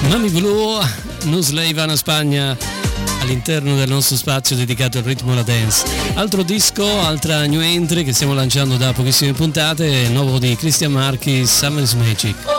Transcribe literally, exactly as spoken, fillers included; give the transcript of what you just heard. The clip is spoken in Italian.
Mami Blue, Nusla Ivana Spagna all'interno del nostro spazio dedicato al ritmo e alla dance. Altro disco, altra new entry che stiamo lanciando da pochissime puntate, il nuovo di Christian Marchi, Summer is Magic.